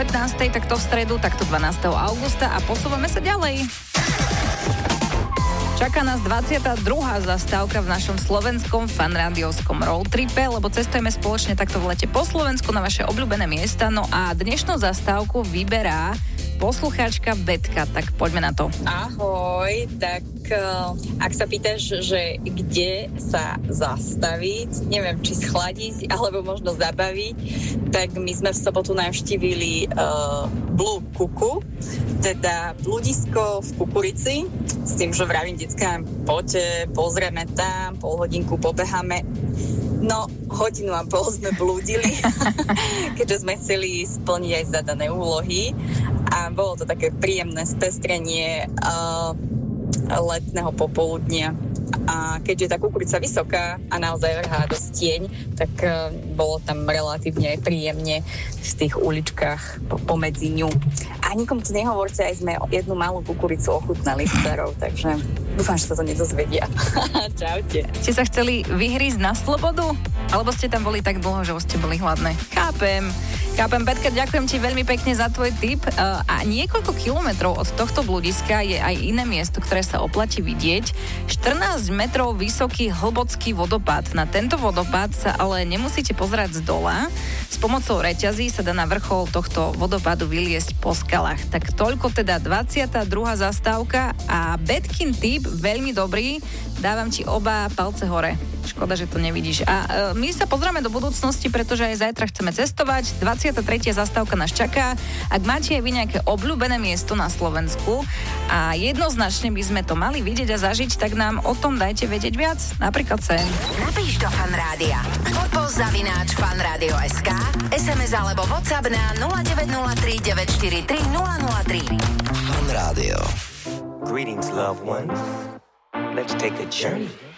15. takto v stredu, takto 12. augusta a posúvame sa ďalej. Čaká nás 22. zastávka v našom slovenskom fanrádiovskom roadtripe, lebo cestujeme spoločne takto v lete po Slovensku na vaše obľúbené miesta. No a dnešnú zastávku vyberá poslucháčka Betka, tak poďme na to. Ahoj, tak ak sa pýtaš, že kde sa zastaviť, neviem, či schladiť, alebo možno zabaviť, tak my sme v sobotu navštívili Blue Kuku, teda bludisko v Kukurici, s tým, že vravím deckám, poďte, pozrieme tam, pol hodinku pobeháme. No, hodinu a pol sme blúdili, keďže sme chceli splniť aj zadané úlohy a bolo to také príjemné spestrenie letného popoludnia. A keďže tá kukurica vysoká a naozaj vrhá dosť tieň, tak bolo tam relatívne príjemne v tých uličkách pomedzi ňu. A nikomu to nehovorte, aj sme jednu malú kukuricu ochutnali starou, takže dúfam, že sa to nedozvedia. Čaute. Ste sa chceli vyhrísť na slobodu? Alebo ste tam boli tak dlho, že už ste boli hladné? Chápem, Betka, ďakujem ti veľmi pekne za tvoj tip. A niekoľko kilometrov od tohto bludiska je aj iné miesto, ktoré sa oplatí vidieť. 14 metrov vysoký hlbocký vodopád. Na tento vodopád sa ale nemusíte pozerať z dola. S pomocou reťazí sa dá na vrchol tohto vodopádu vyliesť po skalách. Tak toľko teda 22. zastávka a Betkin tip, veľmi dobrý. Dávam ti oba palce hore. Škoda, že to nevidíš. A my sa pozrieme do budúcnosti, pretože aj zajtra chceme cestovať. 23. zastávka nás čaká. Ak máte aj vy nejaké obľúbené miesto na Slovensku a jednoznačne by sme to mali vidieť a zažiť, tak nám o tom dajte vedieť viac. Napríklad sem. Napíš do Fanrádia. @fanradio.sk, SMS alebo WhatsApp na 0903 943 003. Fanrádio. Greetings, loved ones. Let's take a journey.